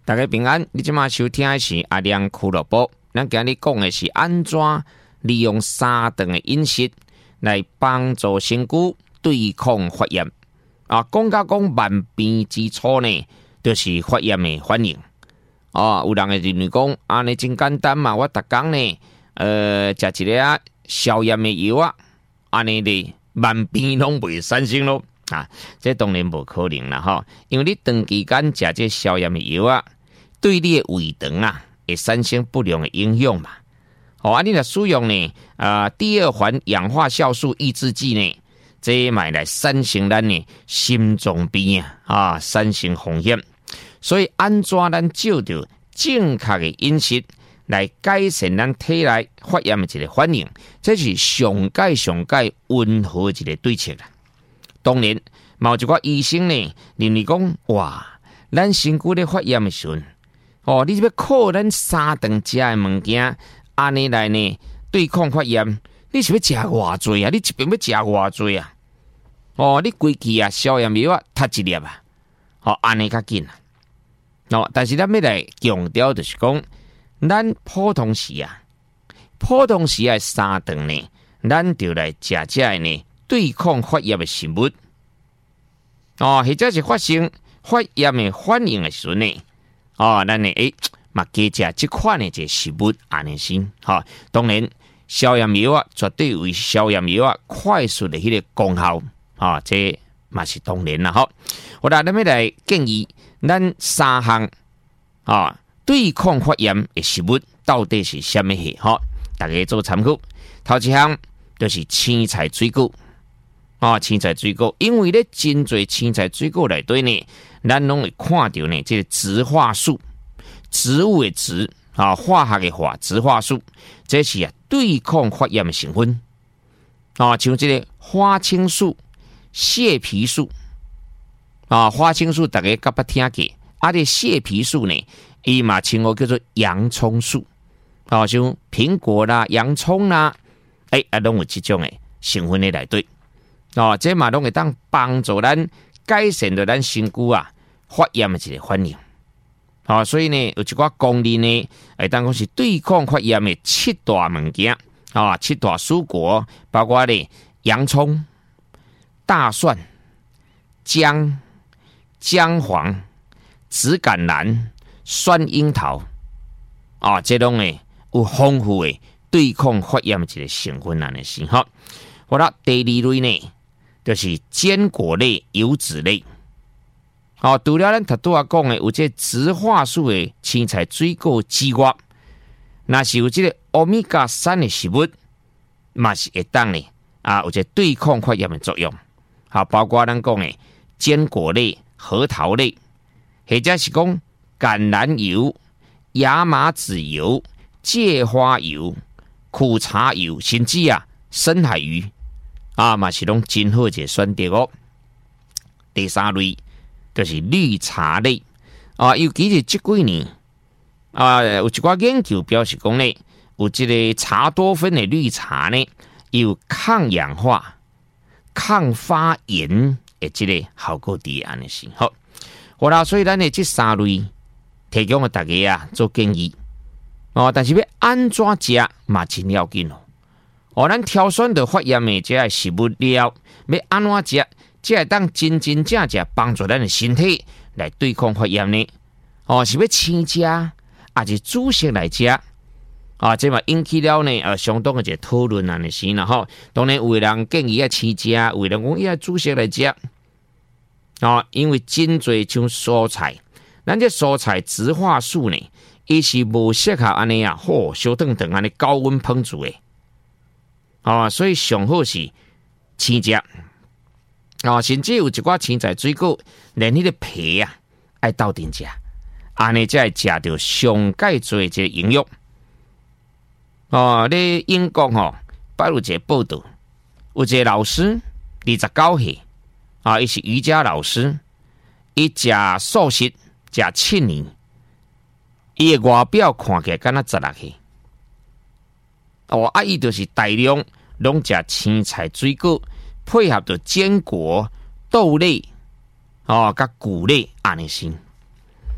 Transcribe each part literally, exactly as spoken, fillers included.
大家平安，你即马收听的是阿亮俱乐部。咱今日讲的是安怎利用三顿的饮食来帮助身躯对抗发炎。啊，讲到讲万病之初呢，就是发炎的反应。哦，有人会认为讲安尼真简单嘛，我逐工呢，呃，食一个消炎的药啊，安尼咧万病拢袂产生咯。啊，这当然无可能啦吼，因为你长期间食这消炎的药啊，对你的胃肠啊会产生不良的影响嘛。哦，啊，你若使用呢，啊、呃，第二环氧化酵素抑制剂呢，这买来产生咱呢心脏病啊，啊，产生风险。所以安怎咱照着正确的饮食来改善咱体内发炎的一个反应，这是上界上界温和的一个对策啦。当然，某一个医生呢，认为讲哇，咱身躯咧发炎的时候，哦，你要靠咱三顿食的物件，安尼来呢对抗发炎，你是要食偌济啊？你一边要食偌济啊？哦，你规期啊消炎药啊，踢一粒啊，哦，安尼较紧啊。哦，但是咱要来强调就是讲，咱普通时啊，普通时的三顿呢，咱就来食食呢。对抗发炎的食物，哦，或者是发生发炎的反应的时候呢，哦，咱呢诶，嘛加食这款的这食物安尼先，哈、哦。当然，消炎药啊，绝对有消炎药啊快速的迄个功效，啊、哦，这嘛是当然啦，哈。我来咱要来建议咱三项啊、哦，对抗发炎的食物到底是什么嘢？哈、哦，大家做参考。头一项就是青菜水果。啊，青菜水果，因为咧真侪青菜水果内底呢，咱拢会看到呢，这个植化素，植物的植啊，化学的化，植化素，这是啊对抗发炎的成分。啊，像这个花青素、蟹皮素啊，花青素大家甲捌听过，啊，这蟹皮素呢，伊嘛称呼叫做洋葱素。啊，像苹果啦、洋葱啦，哎、欸，啊，拢有这种的成分的内底。哦，这嘛拢会当帮助咱改善着咱身躯啊发炎的一个反应。哦，所以呢，有一寡功能呢，会当讲是对抗发炎的七大物件啊，七大蔬果，包括咧洋葱、大蒜、姜、姜黄、紫甘蓝、酸樱桃啊，这种呢有丰富的对抗发炎的一个成分安尼是哈。好啦，第二类呢。就是坚果类、油脂类，哦，除了咱头拄啊讲的有这植化素的青菜水果之外，那是有这个欧米伽三的食物，嘛是会当呢啊，有这对抗发炎的作用。好，包括咱讲的坚果类、核桃类，或者是讲橄榄油、亚麻籽油、芥花油、苦茶油，甚至啊深海鱼。啊，嘛是拢真好一个选择哦。第三类就是绿茶类啊，尤其是这几年啊，有一寡研究表示讲呢，有这个茶多酚的绿茶呢，有抗氧化、抗发炎的这个效果伫安尼是好。好啦，所以咱的这三类提供给大家啊做建议哦，但是要安怎食嘛真要紧哦。哦，咱挑选到发炎的这食物了，要安怎食，才会当真真正正帮助咱的身体来对抗发炎呢？哦，是要生食，还是煮熟来食？啊，这嘛引起了呢呃相当的一个讨论啊，是啦吼。当然，有的人建议要生食，有的人讲要煮熟来食。啊，因为真侪像蔬菜，咱这蔬菜植化素呢，伊是无适合安尼啊，吼，小顿顿安尼高温烹煮的。哦，所以上好是生食。哦，甚至有一寡青菜水果，连迄个皮啊，爱斗阵食，安尼才会食到上介多一个营养。哦，咧英国吼，捌有一个报道，有一个老师二十九岁，啊，伊是瑜伽老师，伊食素食食七年，伊的外表看起来敢若十六岁。哦，啊，伊就是大量拢食青菜水果，配合着坚果、豆类，哦，甲谷类安尼先。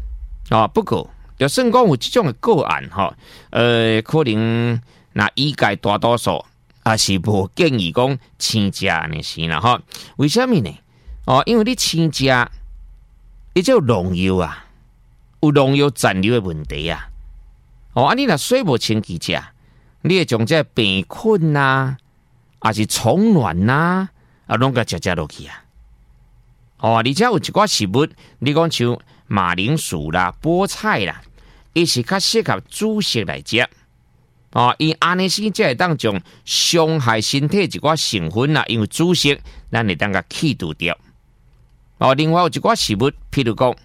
啊，不过就算讲有这种的个案哈，呃，可能那医界大多数也是无建议讲生食呢是啦哈。为什么呢？哦，因为你生食，伊就有农药啊，有农药残留的问题啊。哦，啊，你若水无清气食，你会将这病菌呐，还是虫卵呐，啊，拢甲食食落去啊。哦，而且有一寡食物，你讲像马铃薯啦、菠菜啦，伊是较适合煮食来食。哦，伊安尼先才会当将伤害身体一寡成分啦，因为煮食咱会当甲去除掉。哦，另外有一寡食物，譬如讲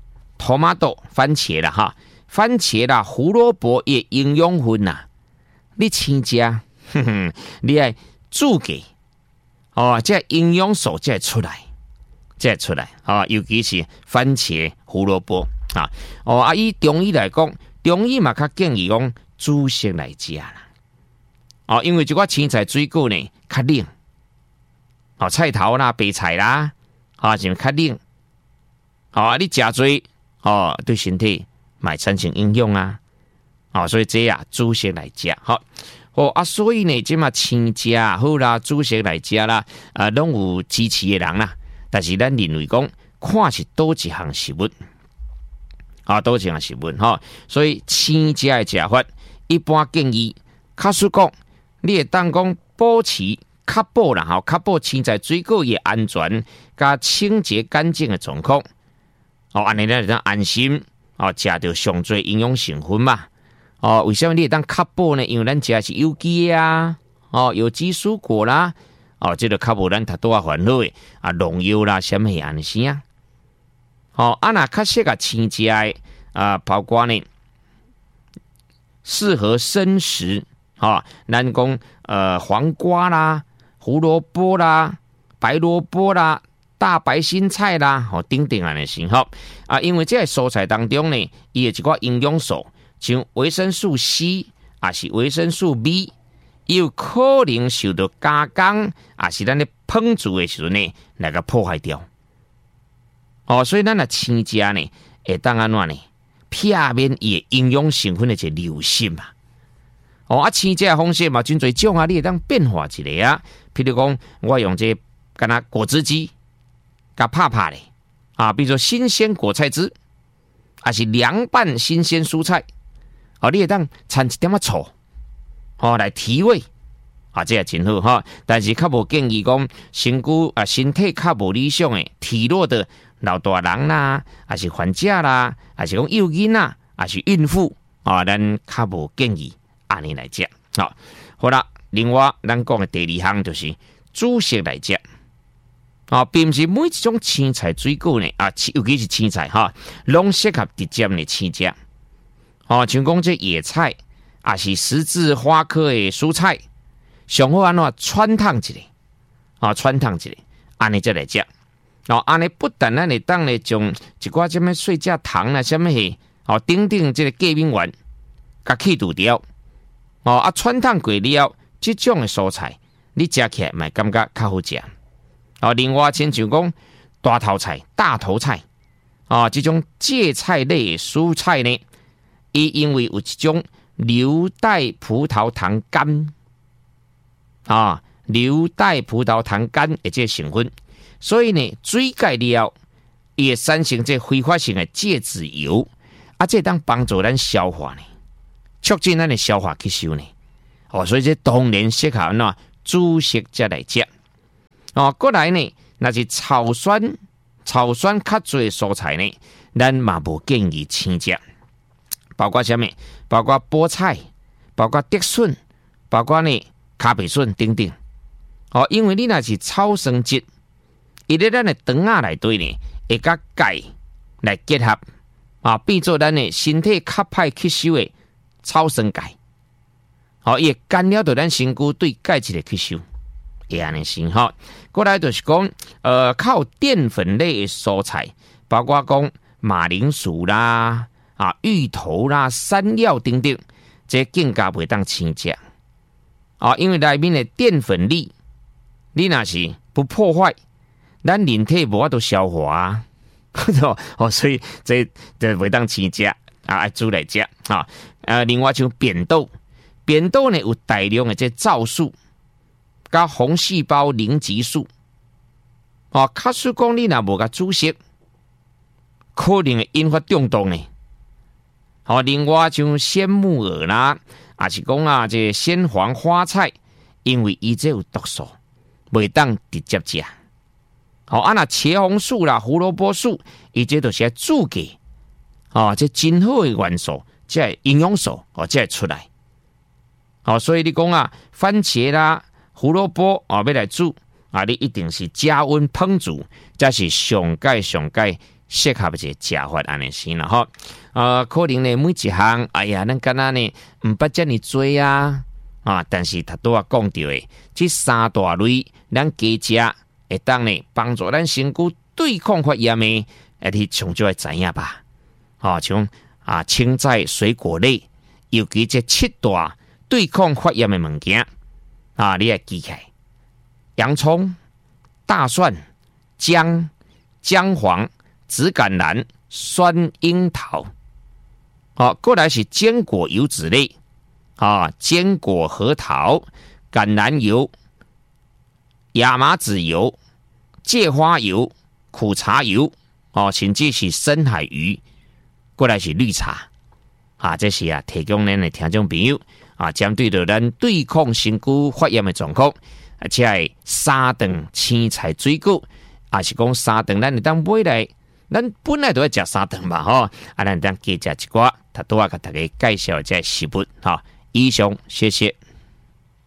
토마토番茄啦哈，番茄啦、胡萝卜也营养分啦，你生食，哼哼，你爱煮过，哦，这营养素才会出来。再出来啊，尤其是番茄、胡萝卜啊，哦啊，以中医来讲，中医嘛较建议讲煮食来食啦，哦，因为这个青菜水果呢较冷，哦，菜头啦、白菜啦，啊，就较冷，哦，啊，你食多，哦，对身体嘛产生影响啊，哦，所以这啊煮食来食，好。哦啊，所以呢，即嘛青食好啦，煮食来食啦，啊，拢有支持的人啦。但是咱认为讲，看是多一项食物，啊，多一项食物哈，所以生食的食法，一般建议，假使讲，你会当讲保持确保啦，哈，确保青菜水果也安全加清洁干净的状况，哦，安尼咱就安心，哦，食到上最营养成分嘛，哦，为什么你会当确保呢？因为咱食的是有机啊，哦，有机蔬果啦。哦，这个较无咱太多啊烦恼的啊，农药啦，什么安尼些啊？哦，啊那较适合生食的啊，包括呢，适合生食啊，咱讲呃黄瓜啦、胡萝卜啦、白萝卜啦、大白心菜啦，哦，等等安尼些吼啊，因为这个蔬菜当中呢，伊有一寡营养素，像维生素 C， 也是维生素 B。有可能受到加工，也是咱咧烹煮的时阵呢，来个破坏掉。哦，所以咱啊生食呢，会当安怎呢？片面伊的营养成分的一个流失嘛。哦，啊生食的方式嘛，真侪种啊，你会当变化一个啊。譬如讲，我用这干那果汁机，甲拍拍咧啊，比如说新鲜果菜汁，还是凉拌新鲜蔬菜，哦，你会当掺一点仔醋。哦，来提味啊，这也真好哈。但是较无建议讲身躯啊身体较无理想的体弱的老大人啦，还是患者啦，还是讲幼囡仔，还是孕妇啊，咱较无建议安尼来食。好，好啦，另外咱讲的第二项就是煮食来食。啊，并不是每一种青菜水果呢啊，尤其是青菜哈，拢适合直接的生食。哦，像讲这野菜。也是十字花科的蔬菜，上好安怎穿烫一下，啊，穿烫一下，安尼再来食。哦，安尼不但咱会当咧将一寡什么碎蔗糖啦、什么嘿，哦，等等这个过敏原，甲去除掉。哦，啊，穿烫过了，这种的蔬菜，你食起来嘛感觉较好食。哦，另外，亲像讲大头菜、大头菜，啊，这种芥菜类的蔬菜呢，伊因为有一种硫代葡萄糖苷啊，硫代葡萄糖苷的这成分，所以呢，水解了也产生这挥发性的芥子油，啊，这当帮助咱消化呢，促进咱的消化吸收呢。哦，所以这当然适合安怎煮食才来食。哦，过来呢，那是草酸草酸较多的蔬菜呢，咱嘛无建议生食。包括什么？包括菠菜，包括竹笋，包括呢咖啡笋等等。哦，因为你那是草酸质，伊咧咱的肠仔内底呢，会甲钙来结合，啊，变做咱的身体较歹吸收的草酸钙。哦，伊会干扰到咱身躯对钙质的吸收，会安尼先哈。过来就是讲，呃，靠淀粉类的蔬菜，包括讲马铃薯啦。啊，芋头啦、山药等等，这更加袂当生食啊！因为内面的淀粉粒，你若是不破坏，咱人体无法度消化啊！ 哦，所以这这袂当生食啊，爱煮来食啊。呃，另外像扁豆，扁豆呢有大量的这皂素，加红细胞凝集素。哦，假使讲你若无甲煮熟，可能会引发中毒呢。好、哦，另外像鲜木耳啦，也是讲啊，这鲜黄花菜，因为伊这有毒素，袂当直接食。好、哦，啊那茄红素啦、胡萝卜素，伊这都是要煮过，哦，这真好的元素，这营养素哦，这会出来。好、哦，所以你讲啊，番茄啦、胡萝卜哦，要来煮啊，你一定是加温烹煮，这是上界上界适合一个食法安尼先啦吼。呃，可能呢每一项，哎呀，咱敢若呢唔捌遮尼多啊，啊，但是他都要讲到的，这三大类咱加食，会当呢帮助咱身躯对抗发炎的，哎，你从就会知影吧？哦，像啊青菜、水果类，尤其这七大对抗发炎的物件啊，你要记起来：洋葱、大蒜、姜、姜黄、紫甘蓝、酸樱桃。好、哦，过来是坚果油脂类啊，坚果核桃、橄榄油、亚麻籽油、芥花油、苦茶油哦，甚至是深海鱼。过来是绿茶啊，这是啊提供咱的听众朋友啊，针对着咱对抗身躯发炎的状况，而且系三顿青菜水果，也是讲三顿咱会当买来。咱本来都要食三顿嘛，吼，啊，咱当加食一寡，他都要给大家介绍这食物，哈。以上，谢谢。